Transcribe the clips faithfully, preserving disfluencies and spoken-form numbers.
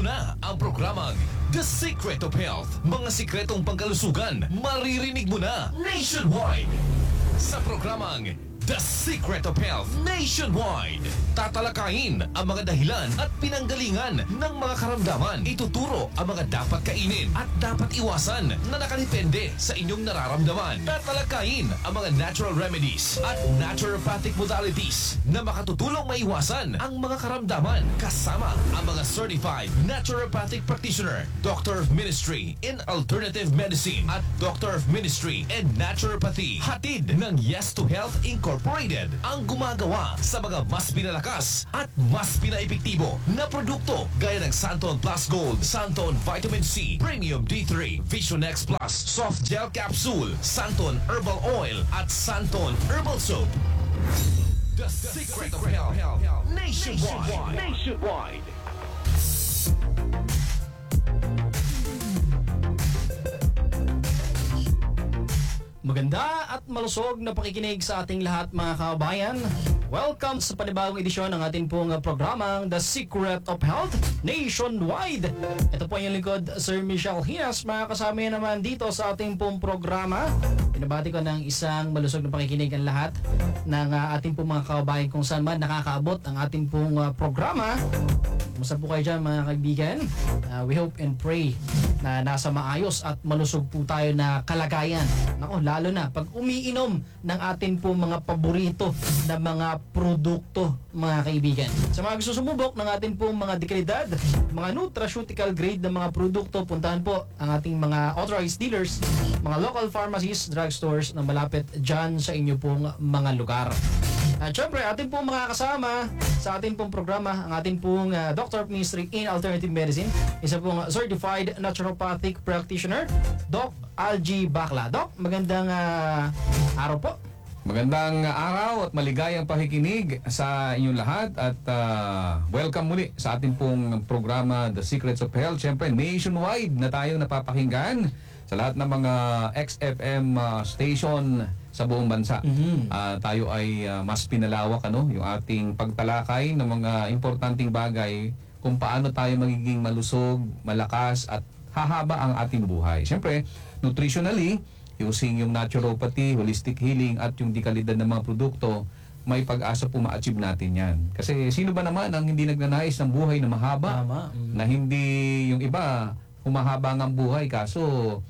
na ang programang The Secret of Health. Mga sikretong pangkalusugan, maririnig mo na nationwide. Sa programang The Secret of Health Nationwide, tatalakayin ang mga dahilan at pinanggalingan ng mga karamdaman. Ituturo ang mga dapat kainin at dapat iwasan na nakadepende sa inyong nararamdaman. Tatalakayin ang mga natural remedies at naturopathic modalities na makatutulong maiwasan ang mga karamdaman, kasama ang mga certified naturopathic practitioner, Doctor of Ministry in Alternative Medicine at Doctor of Ministry in Naturopathy. Hatid ng Yes to Health Incorporated ang gumagawa sa mga mas pinalakas at mas pinaepektibo na produkto gaya ng Santon Plus Gold, Santon Vitamin C, Premium D three, Vision X Plus, Soft Gel Capsule, Santon Herbal Oil at Santon Herbal Soap. The Secret of Health Nationwide. Nationwide. Maganda at malusog na pakikinig sa ating lahat, mga kabayan. Welcome sa panibagong edisyon ng ating pong programang The Secret of Health Nationwide. Ito po yung lingkod, Sir Michelle Hinas. Mga kasama yan naman dito sa ating pong programa. Pinabati ko ng isang malusog na pakikinig ang lahat ng uh, ating pong mga kabayan kung saan man nakakaabot ang ating pong uh, programa. Kumusta po kayo dyan, mga kaibigan? Uh, we hope and pray na nasa maayos at malusog po tayo na kalagayan. Nako, lalo na pag umiinom ng atin po mga paborito na mga produkto, mga kaibigan. Sa mga gusto sumubok ng atin po mga dekalidad, mga nutraceutical grade na mga produkto, puntahan po ang ating mga authorized dealers, mga local pharmacies, drugstores na malapit dyan sa inyo pong mga lugar. At syempre, ating pong mga kasama sa ating pong programa, ang ating pong uh, Doctor of Ministry in Alternative Medicine, isa pong Certified Naturopathic Practitioner, Doc Algie Bacla. Doc, magandang uh, araw po. Magandang araw at maligayang pakikinig sa inyong lahat at uh, welcome muli sa ating pong programa The Secrets of Health. Syempre, nationwide na tayong napapakinggan sa lahat ng mga X F M uh, station sa buong bansa. Mm-hmm. Uh, tayo ay uh, mas pinalawak ano, yung ating pagtalakay ng mga importanteng bagay kung paano tayo magiging malusog, malakas at hahaba ang ating buhay. Siyempre, nutritionally, using yung naturopathy, holistic healing at yung dekalidad ng mga produkto, may pag-asa po ma-achieve natin yan. Kasi sino ba naman ang hindi nagnanais ng buhay na mahaba? Tama. Mm-hmm. Na hindi yung iba, humahaba ng buhay kaso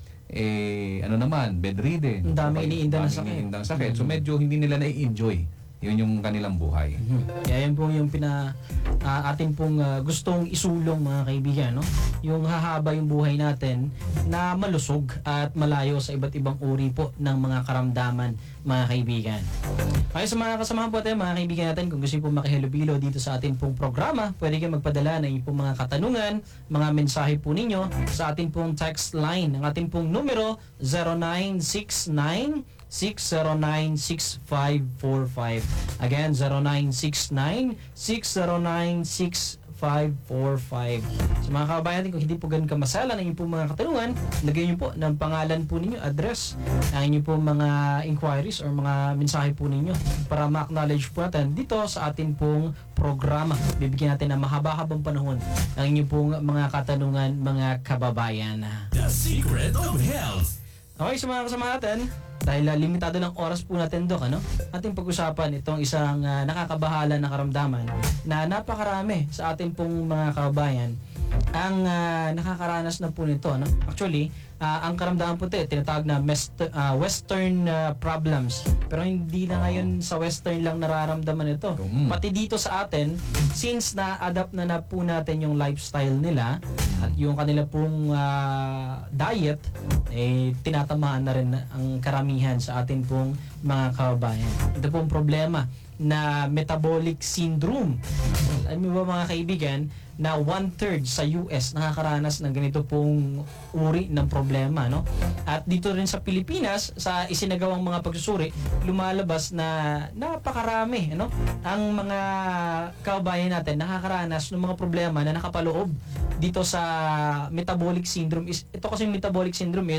eh ano naman, bedridden. Ang dami iniinda ng sakit. Iniindang sakit. So medyo hindi nila na-enjoy. Yun yung kanilang buhay. Mm-hmm. Kaya yun po yung pina, uh, atin pong uh, gustong isulong, mga kaibigan, no? Yung hahaba yung buhay natin na malusog at malayo sa iba't ibang uri po ng mga karamdaman, mga kaibigan. Kaya sa mga kasamahan po natin, mga kaibigan natin, kung gusto po makihalubilo dito sa ating pong programa, pwede kayo magpadala ng inyong pong mga katanungan, mga mensahe po ninyo sa ating pong text line. Ang ating pong numero, zero nine six nine six zero nine six five four five. Again, zero nine six nine six zero nine six five four five. Sa mga kabayan, kung hindi po ganun kamasala ng inyong po mga katanungan, lagyan niyo po ng pangalan po ninyo, address, ang inyong po mga inquiries or mga mensahe po ninyo para ma-acknowledge po natin dito sa atin pong programa. Bibigyan natin ng mahaba-habang panahon ang inyong pong mga katanungan, mga kababayan. The Secret of Health. Okay, sa mga kasama natin, dahil uh, limitado ng oras po natin, Dok, ano? Ating pag-usapan itong isang uh, nakakabahala na karamdaman na napakarami sa ating pong mga kababayan ang uh, nakakaranas na po nito, no? Actually, uh, ang karamdaman po ito, tinatawag na mest- uh, Western uh, problems. Pero hindi na ngayon sa Western lang nararamdaman ito. Mm. Pati dito sa atin, since na-adapt na na po natin yung lifestyle nila at yung kanila pong uh, diet, eh, tinatamaan na rin ang karamihan sa atin pong mga kababayan. Ito pong problema na metabolic syndrome. Alam mo ba, mga kaibigan, na one-third sa U S nakakaranas ng ganito pong uri ng problema, no? At dito rin sa Pilipinas, sa isinagawang mga pagsusuri, lumalabas na napakarami, no? Ang mga kababayan natin nakakaranas ng mga problema na nakapaloob dito sa metabolic syndrome. Is ito kasi metabolic syndrome is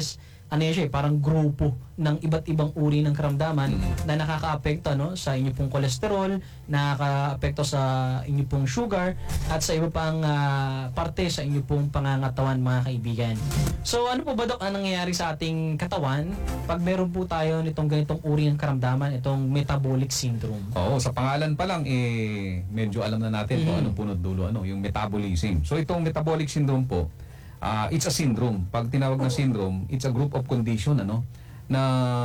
ano yan siya, eh, parang grupo ng iba't ibang uri ng karamdaman Mm. na nakakaapekto no sa inyo pong kolesterol, nakakaapekto sa inyo pong sugar at sa iba pang ah, parte sa inyo pong pangangatawan, mga kaibigan. So ano po ba, Dok, ang nangyayari sa ating katawan pag meron po tayo nitong ganitong uri ng karamdaman, itong metabolic syndrome? Oo, sa pangalan pa lang, eh, medyo alam na natin kung Mm. anong punot dulo, ano, yung metabolism. So itong metabolic syndrome po, ah, it's a syndrome. Pag tinawag na syndrome, it's a group of condition, ano, na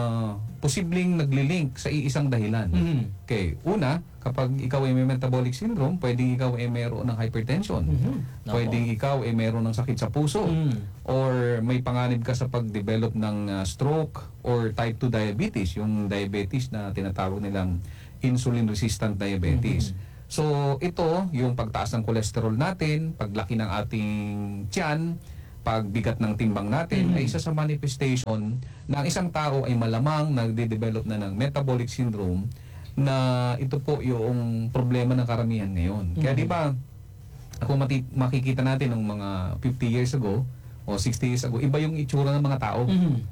posibleng naglilink sa iisang dahilan. Mhm. Okay, una, kapag ikaw ay may metabolic syndrome, pwedeng ikaw ay mayroon ng hypertension. Mhm. Nako. Pwedeng ikaw ay mayroon ng sakit sa puso. Mm. Or may panganib ka sa pag-develop ng uh, stroke or type two diabetes, yung diabetes na tinatawag nilang insulin-resistant diabetes. So, ito, yung pagtaas ng cholesterol natin, paglaki ng ating tiyan, pagbigat ng timbang natin, Mhm. ay isa sa manifestation na ang isang tao ay malamang nagde-develop na ng metabolic syndrome, na ito po yung problema ng karamihan ngayon. Kaya Mhm. di ba, kung mati- makikita natin ng mga fifty years ago o sixty years ago, iba yung itsura ng mga tao. Mhm.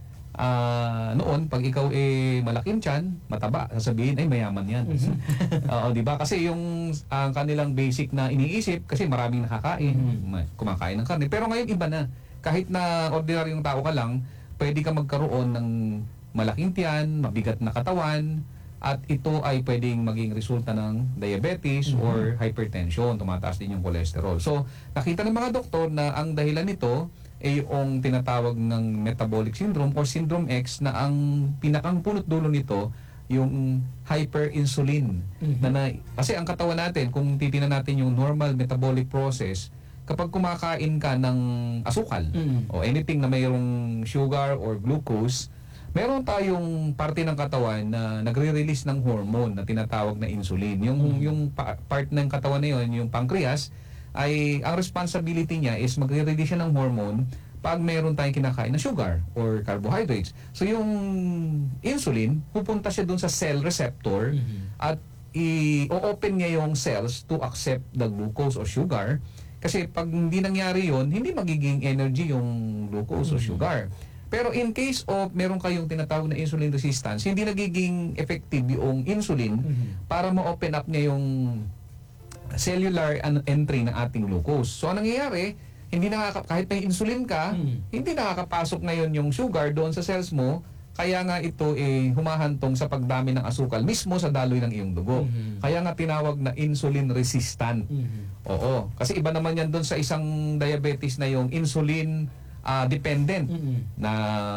Ah, noon, pag ikaw eh malaking tiyan, mataba, sasabihin ay mayaman yan. Oo, di ba? Kasi yung ang kanilang basic na iniisip, kasi maraming nakakain, Mhm. ma- kumakain ng karne. Pero ngayon iba na. Kahit na ordinaryong tao ka lang, pwede ka magkaroon ng malaking tiyan, mabigat na katawan, at ito ay pwedeng maging resulta ng diabetes Mhm. or hypertension, tumataas din yung cholesterol. So, nakita ng mga doktor na ang dahilan nito ay yung tinatawag ng metabolic syndrome or syndrome X, na ang pinakang punot dulo nito yung hyperinsulin. Mhm. Na, na kasi ang katawan natin, kung titingnan natin yung normal metabolic process, kapag kumakain ka ng asukal Mhm. o anything na mayroong sugar or glucose, meron tayong parte ng katawan na nagre-release ng hormone na tinatawag na insulin. Yung Mhm. yung pa- part ng katawan na yun, yung pancreas, ay ang responsibility niya is magre-release siya ng hormone pag meron tayong kinakain na sugar or carbohydrates. So yung insulin, pupunta siya dun sa cell receptor Mhm. at i-open niya yung cells to accept the glucose or sugar. Kasi pag hindi nangyari yon, hindi magiging energy yung glucose or Mhm. sugar. Pero in case of meron kayong tinatawag na insulin resistance, hindi nagiging effective yung insulin Mhm. para ma-open up niya yung cellular an- entry ng ating glucose. So, anong nangyayari? Hindi nakaka kahit may insulin ka, Mm. hindi nakakapasok ngayon yung sugar doon sa cells mo, kaya nga ito eh humahantong sa pagdami ng asukal mismo sa daloy ng iyong dugo. Mhm. Kaya nga tinawag na insulin resistant. Mhm. Oo, kasi iba naman yan doon sa isang diabetes na yung insulin ah, dependent, Mhm. na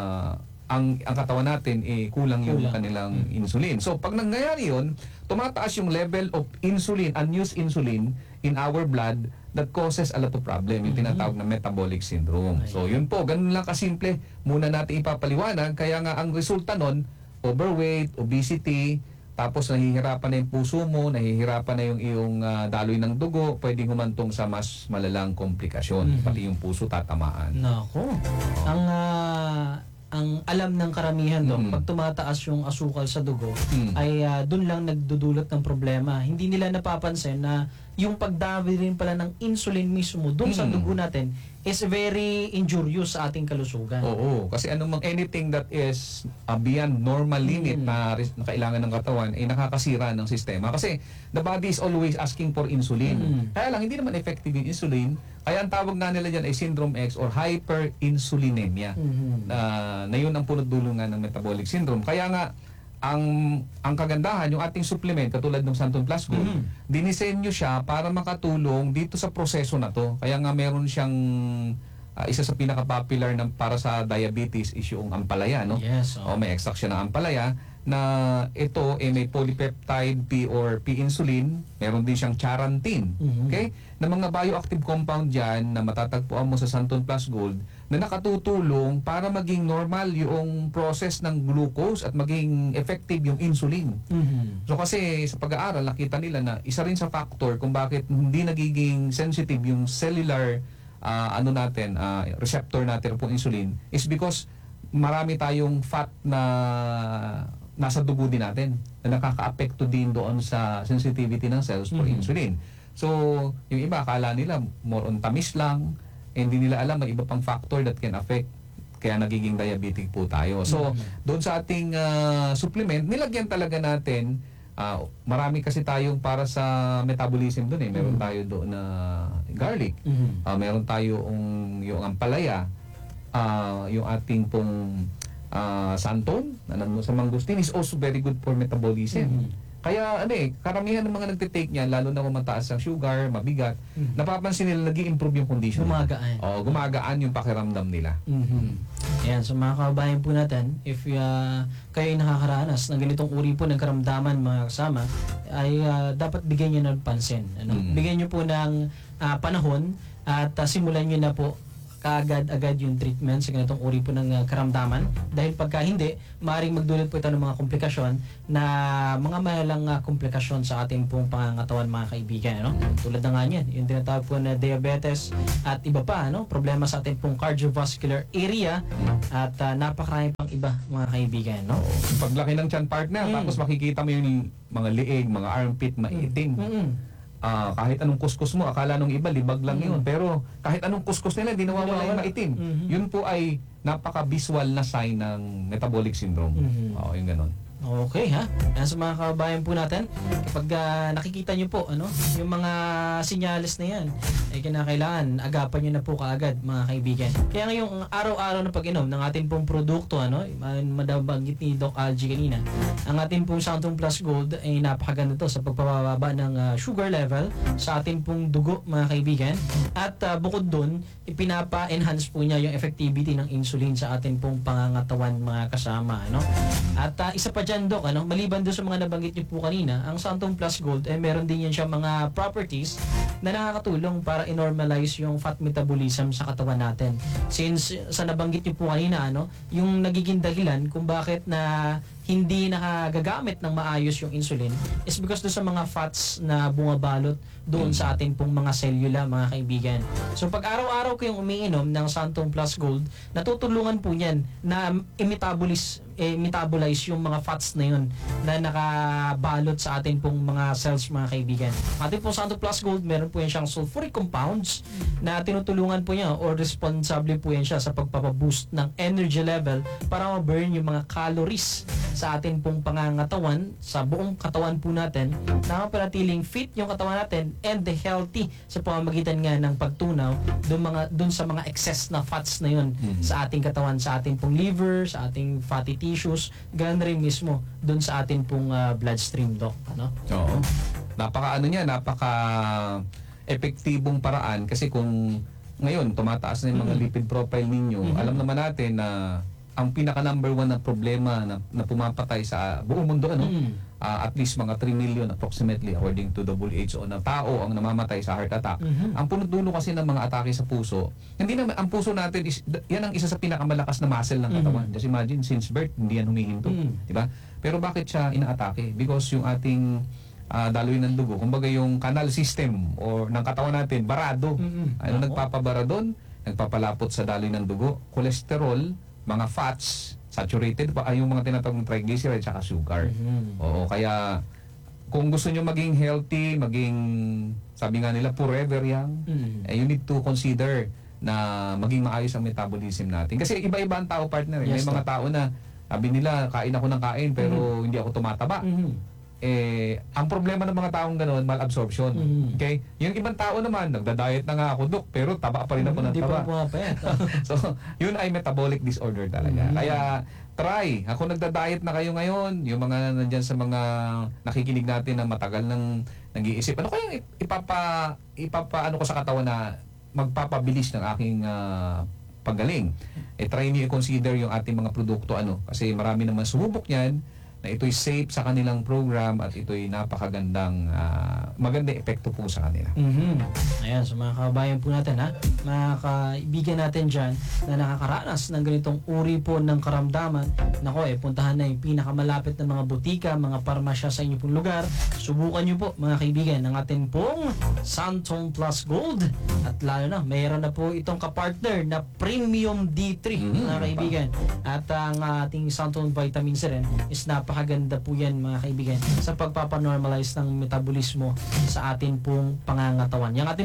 ang ang katawan natin eh kulang yung Kulang. kanilang insulin. So pag nangyayari yun, tumataas yung level of insulin, unused insulin in our blood, that causes a lot of problem, yung Mhm. tinatawag na metabolic syndrome. Ay. So yun po, ganun lang kasimple. Muna natin ipapaliwanag, kaya nga ang resulta nun, overweight, obesity, tapos nahihirapan na yung puso mo, nahihirapan na yung iyong ah, daloy ng dugo, pwedeng humantong sa mas malalang komplikasyon, Mhm. pati yung puso tatamaan. Nako. Ang ah, ang alam ng karamihan doon, Mm. pag tumataas yung asukal sa dugo, Mm. ay ah, doon lang nagdudulot ng problema. Hindi nila napapansin na yung pagdami rin pala ng insulin mismo doon sa Mm. dugo natin is very injurious sa ating kalusugan. Oo, kasi anumang anything that is uh, beyond normal limit Mm. na, ris- na kailangan ng katawan ay nakakasira ng sistema. Kasi the body is always asking for insulin. Mm. Kaya lang, hindi naman effective yung insulin. Kaya ang tawag nga nila dyan ay syndrome X or hyperinsulinemia. Mhm. Na, na yun ang punot dulo nga ng metabolic syndrome. Kaya nga, ang ang kagandahan, yung ating supplement, katulad ng Santon Plus Gold, Mhm. dinisenyo siya para makatulong dito sa proseso na to. Kaya nga meron siyang ah, isa sa pinaka-popular ng para sa diabetes is yung ampalaya, no? Yes. O may extract siya ng ampalaya na ito eh, may polypeptide P or P-insulin, meron din siyang charantin. Mhm. Okay? Na mga bioactive compound diyan na matatagpuan mo sa Santon Plus Gold na nakatutulong para maging normal yung process ng glucose at maging effective yung insulin. Mhm. So kasi sa pag-aaral nakita nila na isa rin sa factor kung bakit hindi nagiging sensitive yung cellular ah, ano natin, ah, receptor natin po insulin is because marami tayong fat na nasa dugo din natin na nakaka-apekto din doon sa sensitivity ng cells for Mhm. insulin. So, yung iba akala nila more on tamis lang, eh, hindi nila alam may iba pang factor that can affect. kaya nagiging diabetic po tayo. So, doon sa ating ah, supplement, nilagyan talaga natin, ah, marami kasi tayong para sa metabolism doon eh. Meron tayo doon na garlic, Mhm. ah, meron tayo yung, yung ampalaya, ah, yung ating pong ah, santon, na nandun sa mangustin, is also very good for metabolism. Kaya ano eh, karamihan ng mga nagtitake niyan, lalo na kung mataas ang sugar, mabigat, Mhm. napapansin nila nag-i-improve yung condition. Gumagaan. Oo, gumagaan yung pakiramdam nila. Mhm. Ayan, so mga kababayan po natin, if uh, kayo ay nakakaranas ng ganitong uri po ng karamdaman mga kasama, ay uh, dapat bigyan nyo ng pansin. Ano? Mm. Bigyan nyo po ng uh, panahon at uh, simulan nyo na po kaagad-agad yung treatment sa ganitong uri po ng uh, karamdaman. Dahil pagka hindi, maaaring magdulot po ito ng mga komplikasyon na mga malalang uh, komplikasyon sa ating pong pangangatawan mga kaibigan. Ano? Tulad na nga niyan, yung tinatawag po na diabetes at iba pa, ano? Problema sa ating pong cardiovascular area at uh, napakarami pang iba mga kaibigan. No? Paglaki ng tiyan partner, Mm. tapos makikita mo yung mga liig, mga armpit, maitim. Mm-mm. Ah, kahit anong kuskus mo, akala nung iba, libag lang Mm. yun. Pero kahit anong kuskus nila, di nawawala yung Nawawala. maitim. Mhm. Yun po ay napaka-visual na sign ng metabolic syndrome. Mhm. Oo, yung ganon. Okay ha. Yan sa mga kababayan po natin, kapag ah, nakikita nyo po ano, yung mga sinyalis na yan, ay kinakailangan agapan nyo na po kaagad mga kaibigan. Kaya ngayong araw-araw na pag-inom ng ating pong produkto, ano, madabanggit ni Doc Algie kanina, ang ating pong Santon Plus Gold ay napakaganda to sa pagpapababa ng ah, sugar level sa ating pong dugo mga kaibigan. At ah, bukod dun, ipinapa-enhance po niya yung effectivity ng insulin sa ating pong pangangatawan mga kasama. Ano? At ah, isa pa dyan, Doc, ano, maliban doon sa mga nabanggit niyo po kanina, ang Santon Plus Gold, eh, meron din yan siya mga properties na nakakatulong para i-normalize yung fat metabolism sa katawan natin. Since sa nabanggit niyo po kanina, ano, yung nagiging dahilan kung bakit na hindi nakagagamit ng maayos yung insulin is because doon sa mga fats na bumabalot doon sa ating pong mga selula, mga kaibigan. So pag araw-araw kayong umiinom ng Santon Plus Gold, natutulungan po niyan na i-metabolize, eh, metabolize yung mga fats na yun na nakabalot sa ating pong mga cells, mga kaibigan. Ating pong Santon Plus Gold, meron po yan siyang sulfuric compounds na tinutulungan po niya or responsable po yan siya sa pagpapaboost ng energy level para ma-burn yung mga calories sa ating pong pangangatawan, sa buong katawan po natin, na mapanatiling fit yung katawan natin and healthy sa pamamagitan nga ng pagtunaw dun, mga, dun sa mga excess na fats na yun Mhm. sa ating katawan, sa ating pong liver, sa ating fatty tissues, ganun rin mismo dun sa ating pong ah, bloodstream, Doc. Ano? Oo. Napaka ano niya, napaka epektibong paraan kasi kung ngayon tumataas na yung mga Mhm. lipid profile ninyo, Mhm. alam naman natin na ang pinaka number one na problema na, na pumapatay sa buong mundo, ano, Mm. ah, at least mga three million approximately according to W H O na tao ang namamatay sa heart attack. Mhm. Ang punot dulo kasi ng mga atake sa puso, hindi na ang puso natin is yan ang isa sa pinakamalakas na muscle ng katawan. Mhm. Just imagine since birth hindi yan humihinto, Mhm. di ba? Pero bakit siya inaatake? Because yung ating ah, daloy ng dugo, kumbaga yung canal system or ng katawan natin barado. Mhm. Ano Oo. nagpapabara doon? Nagpapalapot sa daloy ng dugo, cholesterol, mga fats, saturated pa ay yung mga tinatawag na triglycerides at sugar. Mhm. Oo, kaya kung gusto nyo maging healthy, maging, sabi nga nila, forever young, Mhm. eh, you need to consider na maging maayos ang metabolism natin. Kasi iba-iba ang tao, partner. eh. Yes, May mga Doc. tao na, sabi nila, kain ako ng kain pero hindi ako tumataba. Mhm. Eh, ang problema ng mga taong ganoon, malabsorption. Mhm. Okay? Yung ibang tao naman, nagda-diet na nga ako, Dok, pero taba pa rin ako ng Hindi taba. pa pumapayat. So, yun ay metabolic disorder talaga. Mhm. Kaya, try. Ako nagda-diet na kayo ngayon, yung mga nandyan sa mga nakikinig natin na matagal nang nag-iisip, ano kaya ipapa, ipapa ano ko sa katawan na magpapabilis ng aking ah, paggaling? Eh, try niyo i-consider yung ating mga produkto, ano, kasi marami naman sumubok yan, na ito'y safe sa kanilang program at ito'y napakagandang ah, magandang epekto po sa kanila. Mhm. Ayan, so mga kababayan po natin ha, mga kaibigan natin dyan na nakakaranas ng ganitong uri po ng karamdaman, nako eh, puntahan na yung pinakamalapit na mga butika, mga parmasya sa inyo pong lugar. Subukan nyo po mga kaibigan ng ating pong Santon Plus Gold. At lalo na, mayroon na po itong kapartner na Premium D three Mhm. mga kaibigan. At ang ating Santon Vitamin C rin is napakaganda po yan mga kaibigan sa pagpapanormalize ng metabolismo sa atin pong pangangatawan. Yung ating pong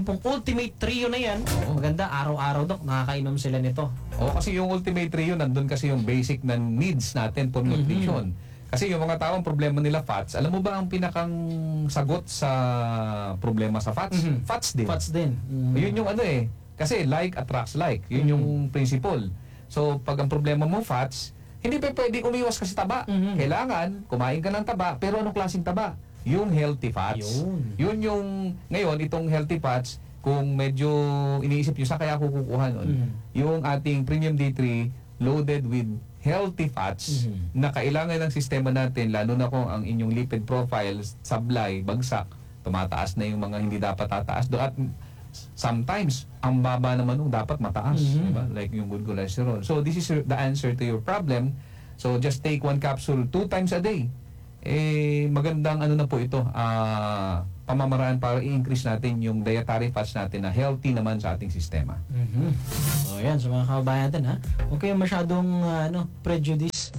pong ultimate trio na yan. Oo. Maganda, araw-araw Dok, nakakainom sila nito. O kasi yung ultimate trio, nandun kasi yung basic na needs natin for nutrition. Kasi yung mga taong problema nila fats, alam mo ba ang pinakang sagot sa problema sa fats? Mhm. Fats din. Fats din. Mhm. Yun yung ano eh. Kasi like attracts like. Yun yung principle. So pag ang problema mo fats, hindi pa pwedeng umiwas kasi taba. Mhm. Kailangan kumain ka ng taba, pero anong klaseng taba? Yung healthy fats. Yun. Yun yung, ngayon, itong healthy fats, kung medyo iniisip nyo, sa kaya ako kukuha nun, Mhm. yung ating Premium D three loaded with healthy fats Mhm. na kailangan ng sistema natin, lalo na kung ang inyong lipid profile, sablay, bagsak, tumataas na yung mga hindi dapat tataas. Do at sometimes, ang baba naman nung dapat mataas. Mhm. Diba? Like yung good cholesterol. So, this is your- the answer to your problem. So, just take one capsule two times a day. Eh, magandang ano na po ito, ah, pamamaraan para i-increase natin yung dietary fats natin na healthy naman sa ating sistema. Mhm. So yan, sa mga kababayan natin ha. Huwag kayong masyadong ah, ano, prejudice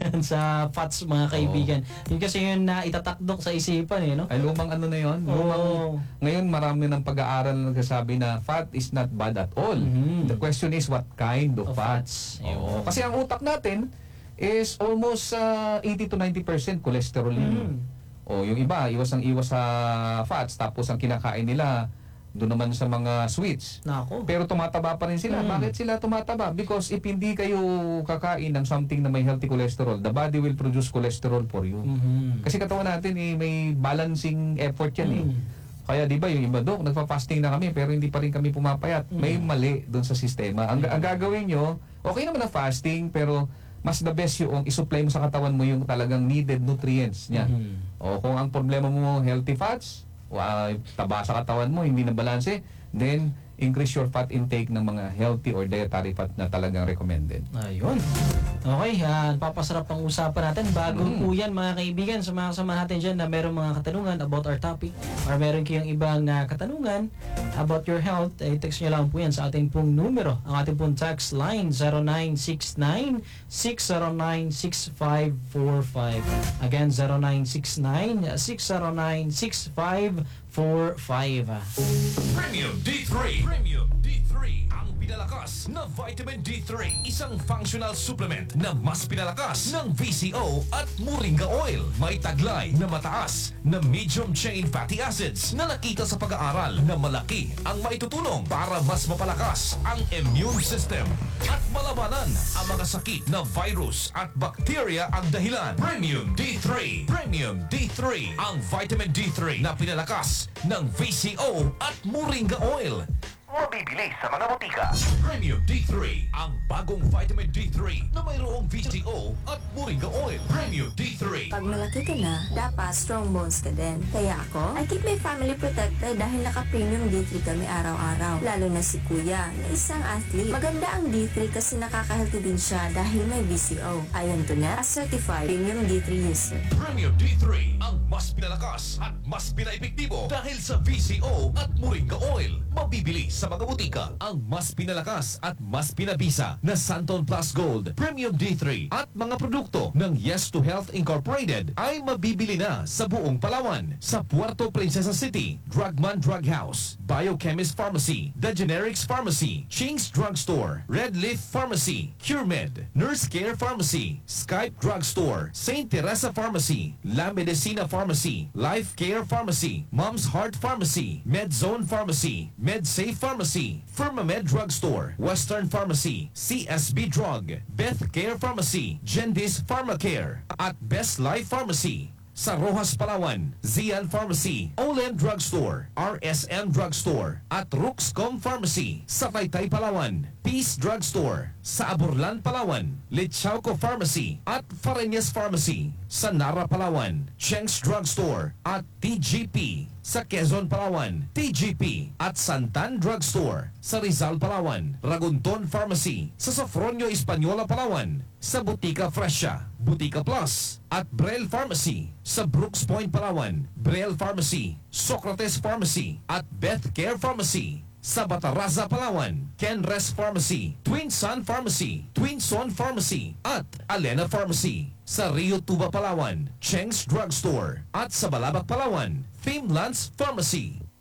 sa fats mga kaibigan. Yun kasi yun na itatakdok sa isipan eh, no? Ay, lumang ano na yun. Oo. Lumang, ngayon marami ng pag-aaral na nagsasabi na fat is not bad at all. Mhm. The question is what kind of, Of fats. fats. Oo. Yun. Kasi ang utak natin is almost uh, eighty to ninety percent cholesterol yun. Mhm. O yung iba, iwas ang iwas sa fats, tapos ang kinakain nila doon naman sa mga sweets. Nako. Pero tumataba pa rin sila. Mm. Bakit sila tumataba? Because if hindi kayo kakain ng something na may healthy cholesterol, the body will produce cholesterol for you. Mhm. Kasi katawan natin eh, may balancing effort yan eh. Mm. Kaya di ba yung iba, Dok, nagpa-fasting na kami pero hindi pa rin kami pumapayat. Mm. May mali doon sa sistema. Ang, ang gagawin nyo, okay naman ang fasting pero mas the best yung isupply mo sa katawan mo yung talagang needed nutrients niya. Mhm. O kung ang problema mo healthy fats, wa- taba sa katawan mo, hindi na balanse, then increase your fat intake ng mga healthy or dietary fat na talagang recommended. Ayun. Okay, uh, papasarap ang usapan natin. Bago Mm. po yan mga kaibigan, sa mga kasama natin dyan na meron mga katanungan about our topic or meron kayong ibang uh, katanungan about your health, eh, text nyo lang po yan sa ating pong numero. Ang ating pong text line zero nine six nine, six zero nine, six five four five. Again, zero nine six nine, six zero nine, six five four five. Premium D three. Premium D three. Ang pinalakas na vitamin D three. Isang functional supplement na mas pinalakas ng V C O at Moringa Oil. May taglay na mataas na medium chain fatty acids na nakita sa pag-aaral na malaki ang maitutulong para mas mapalakas ang immune system at malabanan ang mga sakit na virus at bacteria ang dahilan. Premium D three. Premium D three. Ang vitamin D three na pinalakas ng V C O at Moringa Oil. Mabibili sa mga botika. Premium D three, ang bagong vitamin D three na mayroong V C O at Moringa Oil. Premium D three. Pag malaki ka na, dapat strong bones ka din. Kaya ako, I keep my family protected dahil naka-premium D three kami araw-araw. Lalo na si Kuya, na isang athlete. Maganda ang D three kasi nakaka-healthy din siya dahil may V C O. Ayon to na, a certified premium D three user. Premium D three, ang mas pinalakas at mas pinaepektibo dahil sa V C O at Moringa Oil. Mabibili sa mga butika. Ang mas pinalakas at mas pinabisa na Santon Plus Gold, Premium D three at mga produkto ng Yes to Health Incorporated ay mabibili na sa buong Palawan, sa Puerto Princesa City, Drugman Drug House, Biochemist Pharmacy, The Generics Pharmacy, Ching's Drugstore, Red Leaf Pharmacy, CureMed, Nurse Care Pharmacy, Skype Drugstore, Saint Teresa Pharmacy, La Medicina Pharmacy, Life Care Pharmacy, Mom's Heart Pharmacy, MedZone Pharmacy, MedSafe Pharmacy, Firmamed Drugstore, Western Pharmacy, C S B Drug, Beth Care Pharmacy, Gendis Pharmacare, at Best Life Pharmacy. Sa Rojas, Palawan, Zian Pharmacy, Olen Drugstore, R S M Drugstore, at Ruxcom Pharmacy. Sa Taytay, Palawan, Peace Drugstore. Sa Aburlan, Palawan, Lichauco Pharmacy, at Fareñas Pharmacy. Sa Nara, Palawan, Cheng's Drugstore, at T G P. Sa Quezon, Palawan, T G P at Santan Drugstore. Sa Rizal, Palawan, Ragunton Pharmacy. Sa Sofronio, Española, Palawan, sa Butika Fresha, Butika Plus at Brel Pharmacy. Sa Brooks Point, Palawan, Brel Pharmacy, Socrates Pharmacy at Beth Care Pharmacy. Sa Bataraza, Palawan, Kenres Pharmacy, Twin Sun Pharmacy, Twin Son Pharmacy at Alena Pharmacy. Sa Rio Tuba, Palawan, Cheng's Drugstore at sa Balabac, Palawan, Famelands Pharmacy.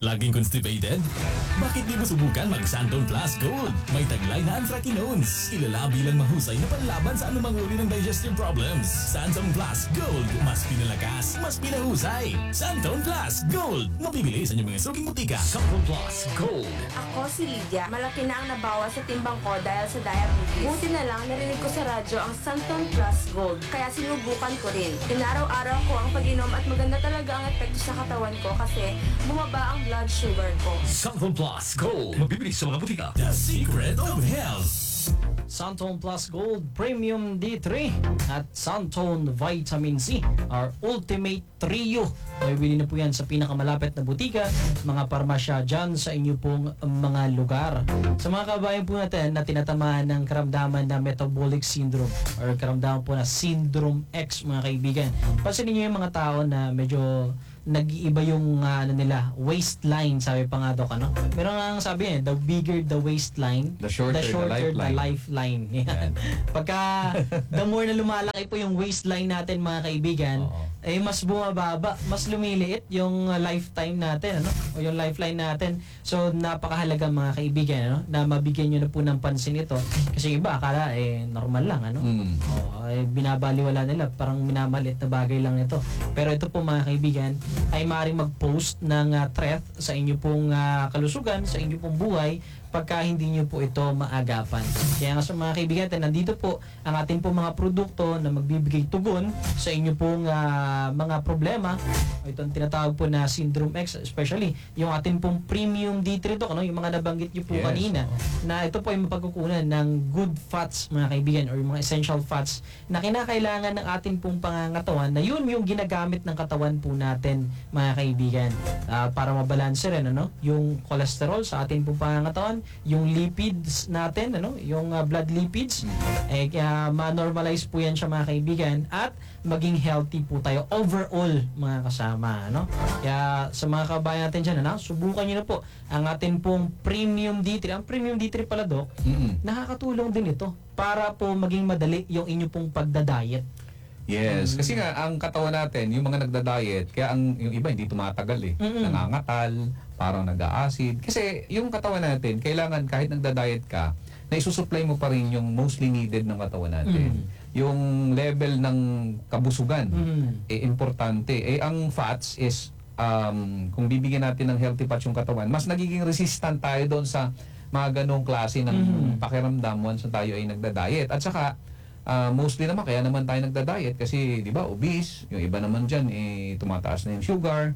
Laging constipated? Bakit di mo subukan mag-Santon Plus Gold? May taglay na anthraquinones. Kilala bilang mahusay na panlaban sa anumang uri ng digestive problems. Santon Plus Gold. Mas pinalakas, mas pinahusay. Santon Plus Gold. Mabibili sa inyong mga suking butika. Santon Plus Gold. Ako si Lydia. Malaki na ang nabawas sa timbang ko dahil sa diabetes. Buti na lang narinig ko sa radyo ang Santon Plus Gold. Kaya sinubukan ko rin. Inaraw-araw ko ang pag-inom at maganda talaga ang epekto sa katawan ko kasi bumaba ang blood sugar ko. Santon Plus Gold. Mabibili sa mga butika. The Secret of Health. Santon Plus Gold Premium D three at Santon Vitamin C, our ultimate trio. Mabibili na po yan sa pinakamalapit na butika, mga parmasya dyan sa inyo pong mga lugar. Sa mga kabayan po natin na tinatamaan ng karamdaman na metabolic syndrome or karamdaman po na syndrome X, mga kaibigan. Pansinin niyo yung mga tao na medyo nag-iiba yung uh, ano nila, waistline, sabi pa nga Doc, ano? Meron nga ang sabi eh, the bigger the waistline, The shorter the shorter the lifeline. lifeline. Yan. Pagka the more na lumalaki po yung waistline natin, mga kaibigan, Oo. eh mas bumababa, mas lumiliit yung uh, lifetime natin, ano? O yung lifeline natin. So napakahalaga, mga kaibigan, ano? Na mabigyan niyo na po ng pansin ito. Kasi iba akala eh normal lang, ano? Mm. Oh, ay binabaliwala nila, parang minamalit na bagay lang ito. Pero ito po, mga kaibigan, ay maaaring mag-post ng uh, threat sa inyo pong uh, kalusugan, sa inyo pong buhay, pagka hindi nyo po ito maagapan. Kaya nga sa mga kaibigan, nandito po ang ating pong mga produkto na magbibigay tugon sa inyo pong uh, mga problema. Itong tinatawag po na Syndrome X, especially yung ating pong Premium D three, Doc, no? Yung mga nabanggit nyo po Yes, kanina, oo. na ito po ay mapagkukunan ng good fats, mga kaibigan, or mga essential fats na kinakailangan ng ating pong pangangatawan, na yun yung ginagamit ng katawan po natin, mga kaibigan, Ah, para mabalanse rin, ano, yung cholesterol sa ating pong pangangatawan, yung lipids natin, ano, yung uh, blood lipids, eh kaya ma-normalize po yan siya, mga kaibigan, at maging healthy po tayo overall, mga kasama, ano. Kaya sa mga kabayan natin dyan, ano, subukan nyo na po ang ating pong Premium D three. Ang Premium D three pala, Doc, Mm-mm. nakakatulong din ito para po maging madali yung inyo pong pagda-diet. Yes, kasi nga ang katawan natin, yung mga nagda-diet, kaya ang yung iba hindi tumatagal eh. Mm-mm. Nangangatal, parang nag-a-acid. Kasi yung katawan natin, kailangan kahit nagda-diet ka, na isusupply mo pa rin yung mostly needed ng katawan natin. Yung level ng kabusugan, Mm. eh importante. Eh ang fats is um, kung bibigyan natin ng healthy fats yung katawan, mas nagiging resistant tayo doon sa mga ganong klase ng Mm. pakiramdam once na tayo ay nagda-diet. At saka Ah, mostly naman kaya naman tayo nagda-diet kasi 'di ba obese, yung iba naman diyan eh tumataas na yung sugar.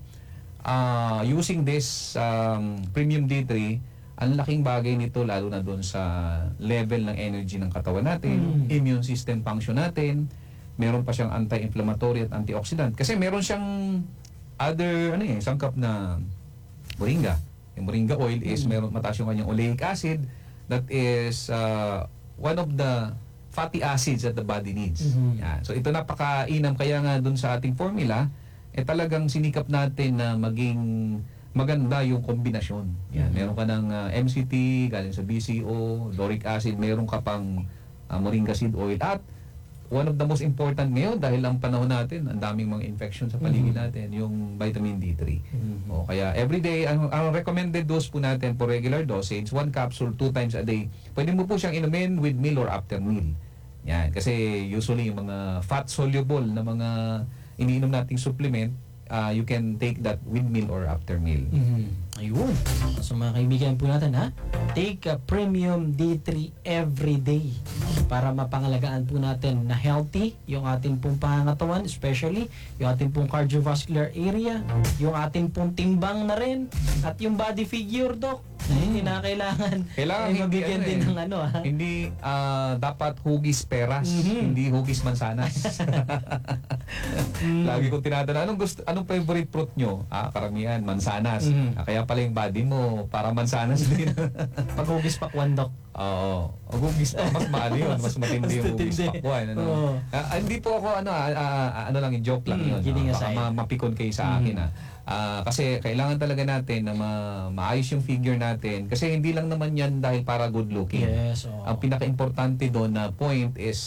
Ah, using this um, Premium D three, ang laking bagay nito lalo na doon sa level ng energy ng katawan natin, Mm. immune system function natin. Meron pa siyang anti-inflammatory at antioxidant kasi meron siyang other ano eh sangkap na moringa. Yung moringa oil is meron mataas yung kanyang oleic acid that is uh, one of the fatty acids that the body needs. Mhm. Yan. So ito napakainam, kaya nga dun sa ating formula, eh talagang sinikap natin na maging maganda yung kombinasyon. Yan. Mhm. Meron ka ng uh, M C T, galing sa B C O, lauric acid, meron ka pang uh, moringa seed oil. At one of the most important ngayon, dahil ang panahon natin, ang daming mga infection sa paligid Mhm. natin, yung vitamin D three. Mhm. O, kaya everyday, ang, ang recommended dose po natin for regular dosage, one capsule two times a day. Pwede mo po siyang inumin with meal or after meal. Yan, kasi usually yung mga fat soluble na mga iniinom nating supplement, uh, you can take that with meal or after meal. Mhm. Ayun. So mga kaibigan po natin, ha, take a Premium D three every day para mapangalagaan po natin na healthy yung ating pong pangangatawan, especially yung ating pong cardiovascular area, yung ating pong timbang na rin, at yung body figure, Doc, na hindi na kailangan Kailangan ay hindi, mabigyan ano din eh, ng ano, ha. Hindi ah, dapat hugis peras, Mhm. hindi hugis mansanas. Lagi kong tinatanong, anong gusto, anong favorite fruit nyo? Ah, karamihan, mansanas. Mhm. Ah, kaya pala yung body mo, para mansanas din. Paghugis pakwan, Doc. Oo. Ang hugis pa, mas maano yun, mas matindi yung Mas hugis matindi. pakwan. Ano? Oo. Ah, ah, hindi po ako, ano, ah, ah, ah, ano lang, yung joke lang Mm, yun. kidding Ah, baka aside. ma- mapikon kayo sa akin. Ah. Ah, kasi kailangan talaga natin na ma- maayos yung figure natin. Kasi hindi lang naman yan dahil para good looking. Yes, oo. Ang pinaka-importante doon na point is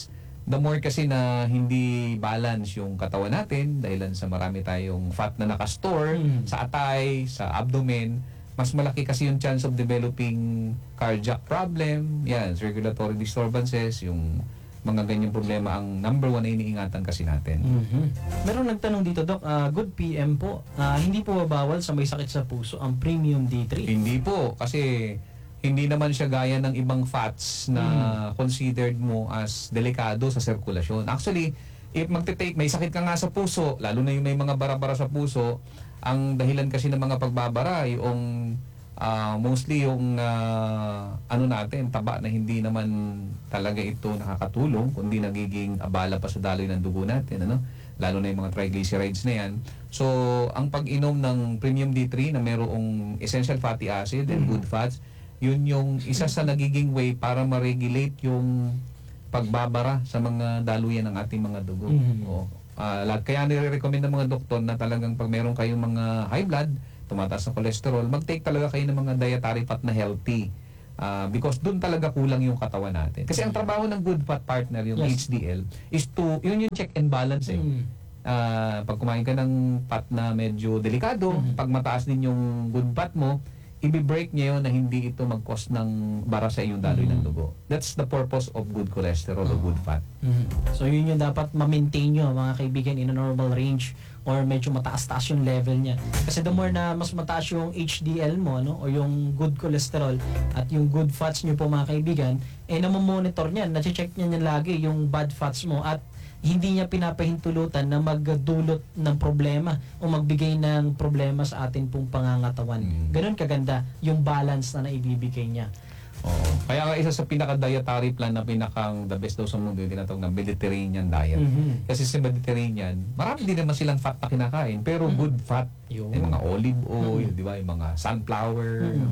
the more kasi na hindi balance yung katawan natin, dahilan sa marami tayong fat na nakastore Mm. sa atay, sa abdomen, mas malaki kasi yung chance of developing cardiac problem, yan, circulatory disturbances, yung mga ganyang problema ang number one na iniingatan kasi natin. Mhm. Meron nagtanong dito, Doc, ah, good P M po, ah, hindi po babawal sa may sakit sa puso ang Premium D three? Hindi po, kasi hindi naman siya gaya ng ibang fats na considered mo as delikado sa sirkulasyon. Actually, if magte-take, may sakit ka nga sa puso, lalo na yung may mga bara-bara sa puso, ang dahilan kasi ng mga pagbabara, yung ah, mostly yung ah, ano natin, taba na hindi naman talaga ito nakakatulong, kundi nagiging abala pa sa daloy ng dugo natin, ano? Lalo na yung mga triglycerides na yan. So, ang pag-inom ng Premium D three na mayroong essential fatty acid and good fats, yun yung isa sa nagiging way para ma-regulate yung pagbabara sa mga daluyan ng ating mga dugo. Mhm. O, ah, lahat- kaya nire-recommend ng mga doktor na talagang pag meron kayong mga high blood, tumataas na cholesterol, mag-take talaga kayo ng mga dietary fat na healthy. Ah, because doon talaga kulang yung katawan natin. Kasi ang trabaho ng good fat partner, yung Yes. H D L, is to, yun yung check and balance eh. Mm. Ah, pag kumain ka ng fat na medyo delikado, Mhm. pag mataas din yung good fat mo, i-break niya yun na hindi ito mag-cause ng bara sa iyong daloy ng dugo. That's the purpose of good cholesterol or good fat. Mhm. So yun yung dapat ma-maintain nyo, mga kaibigan, in a normal range or medyo mataas-taas yung level niya. Kasi the more na mas mataas yung H D L mo, no, o yung good cholesterol at yung good fats nyo po, mga kaibigan, eh namomonitor niyan, nache-check niya niya lagi yung bad fats mo at hindi niya pinapahintulutan na magdulot ng problema o magbigay ng problema sa atin pong pangangatawan. Mm. Ganun kaganda yung balance na naibibigay niya. Oo. Kaya nga isa sa pinaka-dietary plan na pinakang the best daw sa mundo yung tinatawag na Mediterranean diet. Mhm. Kasi sa Mediterranean, marami din naman silang fat na kinakain, pero good fat. Yun. Yung mga olive oil, di ba? Yung mga sunflower. Mhm.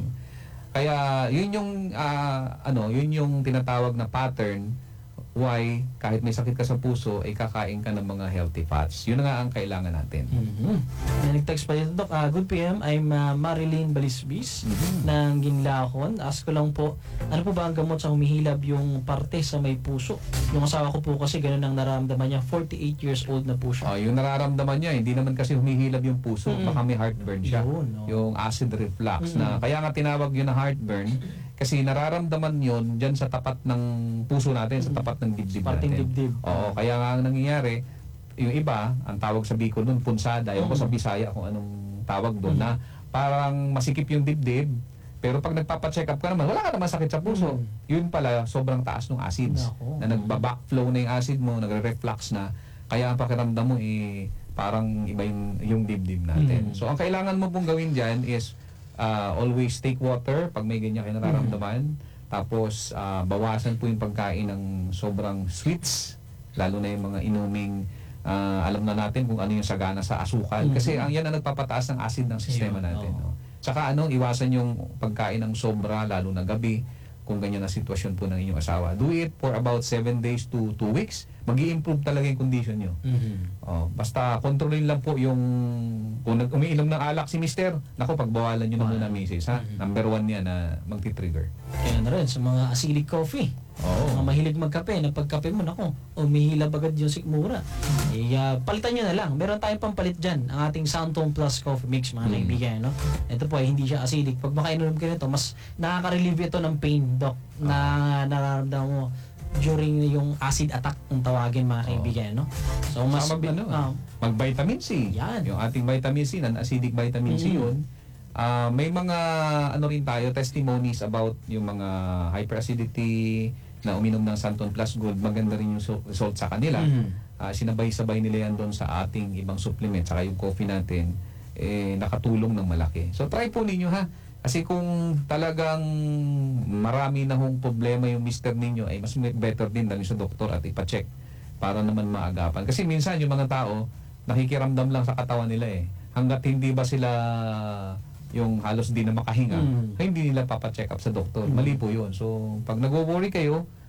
Kaya yun yung ah, ano, yun yung tinatawag na pattern why kahit may sakit ka sa puso ay kakain ka ng mga healthy fats. Yun na nga ang kailangan natin. Mhm. May nag-text pa dito, Doc. Ah, good P M, I'm ah, Marilyn Balisbis ng Ginlakon. Ask ko lang po, ano po ba ang gamot sa humihilab yung parte sa may puso? Yung asawa ko po kasi ganun ang nararamdaman niya. forty-eight years old na po siya. Ah, yung nararamdaman niya, hindi naman kasi humihilab yung puso, Mm. baka may heartburn siya. Yun, no. Yung acid reflux Mm. na kaya nga tinawag yun na heartburn kasi nararamdaman yun dyan sa tapat ng puso natin, sa tapat ng dibdib Parting natin. dibdib. Oo, kaya nga ang nangyayari, yung iba, ang tawag sa Bicol nun, punsada, yung ko sa Bisaya kung anong tawag doon, na parang masikip yung dibdib, pero pag nagpapacheck up ka naman, wala ka naman sakit sa puso. Yun pala, sobrang taas ng acids. Nako. Na nagba-backflow na yung acid mo, nagre-reflux na, kaya ang pakiramdam mo, eh, parang iba yung, yung dibdib natin. Mm. So, ang kailangan mo pong gawin dyan is, uh, always take water pag may ganyan kayo nararamdaman. Tapos, ah, bawasan po yung pagkain ng sobrang sweets, lalo na yung mga inuming, ah, alam na natin kung ano yung sagana sa asukal. Kasi ang yan ang nagpapataas ng acid ng sistema Ayun, natin. oo. No? Tsaka ano, iwasan yung pagkain ng sobra, lalo na gabi, kung ganyan na sitwasyon po ng inyong asawa. Do it for about seven days to two weeks. Mag-i-improve talaga yung condition nyo. Mhm. Oh, basta kontrolin lang po yung kung nag umiinom ng alak si mister, nako pagbawalan niyo na muna misis ha. Number one yan na magti-trigger. Kaya na rin sa mga acidic coffee. Oo. Mga mahilig magkape, na pagkape mo, nako, umihilab agad yung sikmura. Eh, ah, palitan nyo na lang. Meron tayong pampalit dyan, ang ating Soundtone Plus Coffee Mix, mga Mm. kaibigan. No? Ito po ay hindi siya acidic. Pag makainom ka nito, mas nakaka-relieve ito ng pain, Doc, na nararamdaman mo during yung acid attack kung tawagin, mga kaibigan. No? So, mas... Saka mag, ano, ah, mag-vitamin C. Yan. Yung ating vitamin C, non-acidic vitamin C Mm. yun. Ah, may mga ano rin tayo, testimonies about yung mga hyperacidity na uminom ng Santon Plus Gold. Maganda rin yung so- result sa kanila. Mhm. Ah, sinabay-sabay nila yan doon sa ating ibang supplement, saka yung coffee natin, eh, nakatulong ng malaki. So try po ninyo ha. Kasi kung talagang marami na hong problema yung mister ninyo, ay mas better din dali sa doktor at ipacheck para naman maagapan. Kasi minsan yung mga tao, nakikiramdam lang sa katawan nila eh. Hanggat hindi ba sila yung halos di na makahinga, Mm. hindi nila papacheck up sa doktor. Mali po yun. So, pag nag-worry kayo,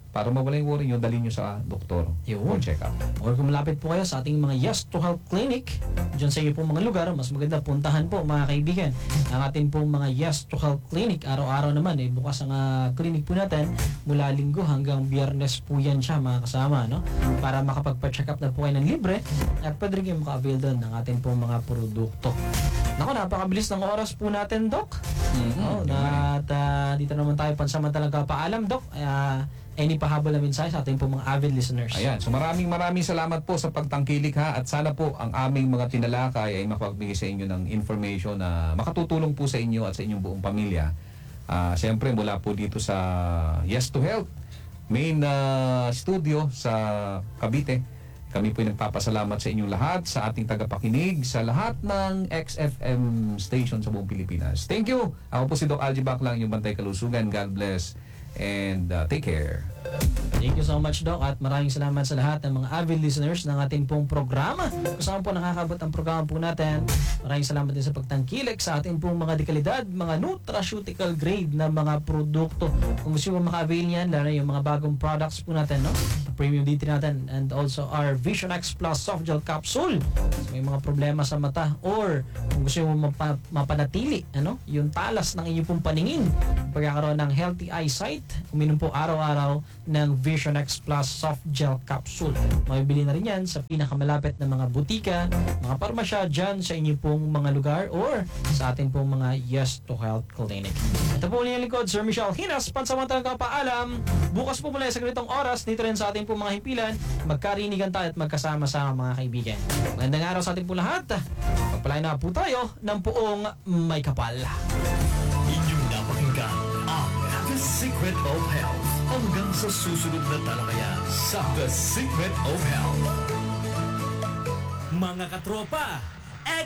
para mawala yung worry nyo, dalhin nyo sa doktor Yun. for check-up. Or kung malapit po kayo sa ating mga Yes to Health Clinic, dyan sa iyo pong mga lugar, mas maganda puntahan po mga kaibigan. Ang ating pong mga Yes to Health Clinic, araw-araw naman eh, bukas ang uh, clinic po natin, mula linggo hanggang biyernes po yan siya mga kasama, no? Para makapagpa-check up na po kayo ng libre at pwede rin kayo maka-avail doon ng ating pong mga produkto. Naku, napakabilis ng oras po natin, Doc. Mm-hmm. Oh, na, at uh, dito naman tayo pansamantalang kapaalam, Doc. Uh, any pahabol na mensahe sa ating po mga avid listeners? Ayan, so maraming maraming salamat po sa pagtangkilik ha, at sana po ang aming mga tinalakay ay makapagbigay sa inyo ng information na makatutulong po sa inyo at sa inyong buong pamilya. Ah, siyempre mula po dito sa Yes to Health main uh, studio sa Cavite. Kami po ay nagpapasalamat sa inyong lahat, sa ating tagapakinig, sa lahat ng X F M station sa buong Pilipinas. Thank you! Ako po si Doc Algie Baclang, yung Bantay Kalusugan. God bless and uh, take care. Thank you so much, Doc, at maraming salamat sa lahat ng mga avid listeners ng ating pong programa. Kung saan po nakakabot ang programa po natin, maraming salamat din sa pagtangkilik sa ating pong mga dekalidad, mga nutraceutical grade na mga produkto. Kung gusto mo maka-avail niyan, lalo yung mga bagong products po natin, no? Premium D three natin, and also our Vision X Plus Soft Gel Capsule. So, may mga problema sa mata, or kung gusto mo mapa, mapanatili ano, yung talas ng inyong pong paningin, pagkakaroon ng healthy eyesight, uminom po araw-araw ng Vision X Plus Soft Gel Capsule. Mabibili na rin yan sa pinakamalapit na mga butika, mga parmasya dyan sa inyong pong mga lugar, or sa ating pong mga Yes to Health Clinic. Ito po ulit yung lingkod, Sir Michelle Hinas, pansamantalang kapaalam. Bukas po mula sa ganitong oras, dito rin sa ating pong mga himpilan, magkarinigan tayo at magkasama-sama mga kaibigan. Magandang araw sa ating po lahat. Pagpalain na po tayo ng poong may kapal. Inyong napakinggan ang The Secret of Health. Hanggang sa susunod na talakayan sa The Secret of Health. Mga katropa,